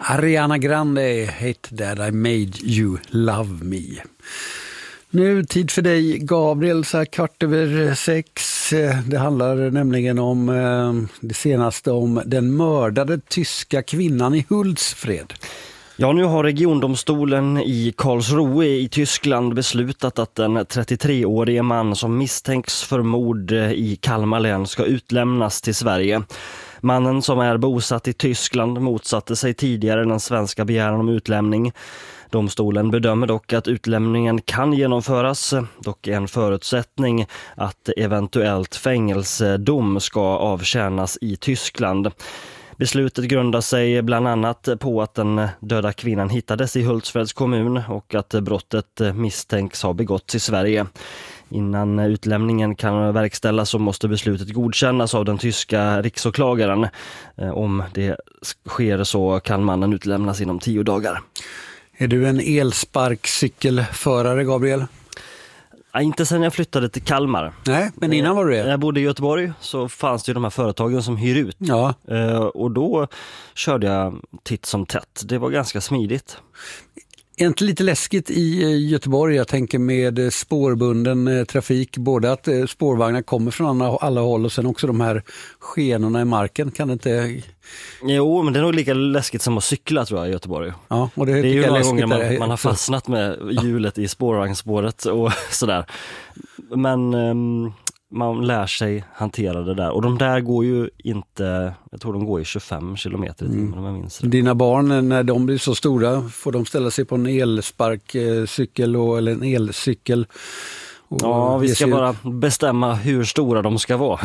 Ariana Grande, Hate That I Made You Love Me. Nu tid för dig, Gabriel, så här 6:15. Det handlar nämligen om det senaste om den mördade tyska kvinnan i Hultsfred. Ja, nu har regiondomstolen i Karlsruhe i Tyskland beslutat att en 33-årig man som misstänks för mord i Kalmar län ska utlämnas till Sverige. Mannen, som är bosatt i Tyskland, motsatte sig tidigare den svenska begäran om utlämning. Domstolen bedömer dock att utlämningen kan genomföras, dock en förutsättning att eventuellt fängelsedom ska avtjänas i Tyskland. Beslutet grundar sig bland annat på att den döda kvinnan hittades i Hultsfreds kommun och att brottet misstänks ha begåtts i Sverige. Innan utlämningen kan verkställas så måste beslutet godkännas av den tyska riksåklagaren. Om det sker så kan mannen utlämnas inom 10 dagar. Är du en elsparkcykelförare, Gabriel? Inte sen jag flyttade till Kalmar. Nej, men innan var du det. När jag bodde i Göteborg så fanns det ju de här företagen som hyr ut. Ja. Och då körde jag titt som tätt. Det var ganska smidigt. Inte lite läskigt i Göteborg, jag tänker med spårbunden trafik, både att spårvagnar kommer från alla håll och sen också de här skenorna i marken, kan det inte... Jo, men det är nog lika läskigt som att cykla, tror jag, i Göteborg. Ja, och det är ju några gånger man har så fastnat med hjulet i spårvagnsspåret och sådär. Men man lär sig hantera det där. Och de där går ju inte, jag tror de går i 25 kilometer i timmen om jag minns det. Dina barn, när de blir så stora, får de ställa sig på en elsparkcykel eller en elcykel? Ja, vi ska bara bestämma hur stora de ska vara.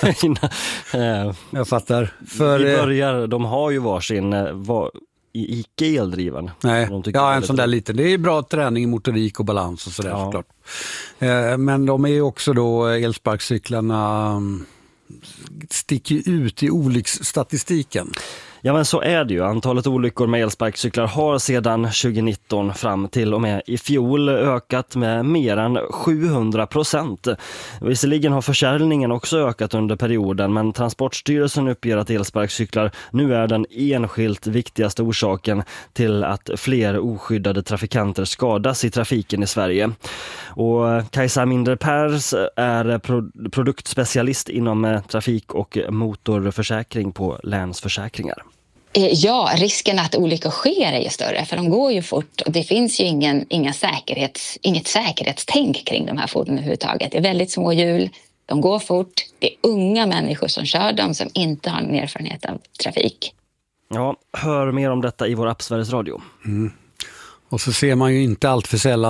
Jag fattar. De har ju varsin icke-eldriven. Nej, en sån där liten. Det är bra träning i motorik och balans och sådär, ja. Såklart. Men de är ju också då, elsparkcyklarna sticker ut i olycksstatistiken. Ja, men så är det ju. Antalet olyckor med elsparkcyklar har sedan 2019 fram till och med i fjol ökat med mer än 700%. Visserligen har försäljningen också ökat under perioden, men Transportstyrelsen uppger att elsparkcyklar nu är den enskilt viktigaste orsaken till att fler oskyddade trafikanter skadas i trafiken i Sverige. Och Kajsa Minder-Pers är produktspecialist inom trafik- och motorförsäkring på Länsförsäkringar. Ja, risken att olyckor sker är ju större, för de går ju fort och det finns ju inget säkerhetstänk kring de här fordonen överhuvudtaget. Det är väldigt små hjul, de går fort, det är unga människor som kör dem som inte har någon erfarenhet av trafik. Ja, hör mer om detta i vår app Sveriges Radio. Och så ser man ju inte allt för sällan